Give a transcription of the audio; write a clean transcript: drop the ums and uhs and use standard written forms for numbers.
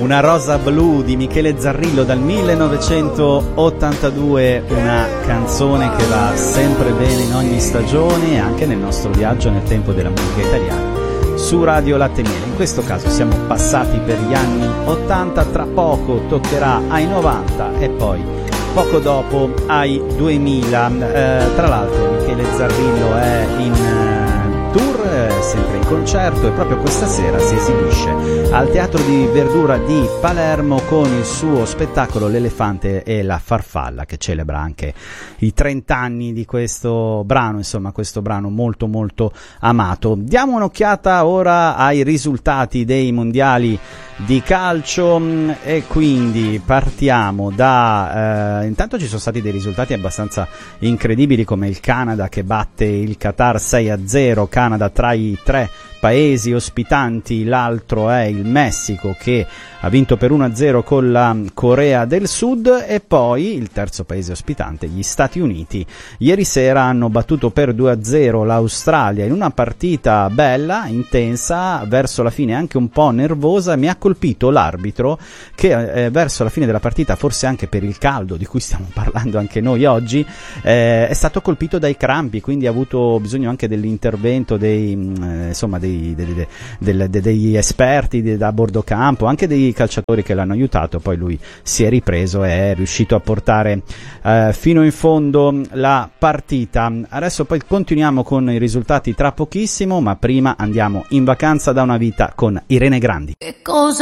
Una rosa blu di Michele Zarrillo dal 1982, una canzone che va sempre bene in ogni stagione e anche nel nostro viaggio nel tempo della musica italiana su Radio Latte e Miele. In questo caso siamo passati per gli anni 80, tra poco toccherà ai 90 e poi poco dopo ai 2000. Tra l'altro Michele Zarrillo è in tour, sempre in concerto, e proprio questa sera si esibisce al Teatro di Verdura di Palermo con il suo spettacolo L'elefante e la farfalla, che celebra anche i 30 anni di questo brano, insomma questo brano molto molto amato. Diamo un'occhiata ora ai risultati dei mondiali di calcio e quindi partiamo da intanto ci sono stati dei risultati abbastanza incredibili, come il Canada che batte il Qatar 6-0, Canada tra i tre paesi ospitanti, l'altro è il Messico che ha vinto per 1-0 con la Corea del Sud, e poi il terzo paese ospitante, gli Stati Uniti, ieri sera hanno battuto per 2-0 l'Australia in una partita bella, intensa, verso la fine anche un po' nervosa. Mi ha colpito l'arbitro che verso la fine della partita, forse anche per il caldo di cui stiamo parlando anche noi oggi, è stato colpito dai crampi, quindi ha avuto bisogno anche dell'intervento degli esperti da bordo campo, anche dei calciatori che l'hanno aiutato. Poi lui si è ripreso e è riuscito a portare fino in fondo la partita. Adesso poi continuiamo con i risultati tra pochissimo, ma prima andiamo in vacanza da una vita con Irene Grandi. Che cosa